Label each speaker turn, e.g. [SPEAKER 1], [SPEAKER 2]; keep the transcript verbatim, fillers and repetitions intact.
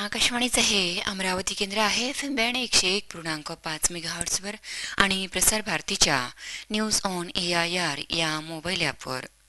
[SPEAKER 1] आकाशवाणीचं हे अमरावती केंद्र आहे. एफ एम बँड एकशे एक पूर्णांक पाच मेगाहर्ट्झवर आणि प्रसार भारतीच्या news on A I R या मोबाईल ॲपवर.